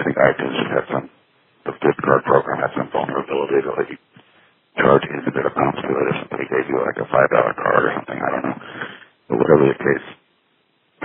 think iTunes should have the gift card program had some vulnerability to let you charge infinite amounts to it if somebody gave you like a $5 card or something. I don't know. But whatever the case,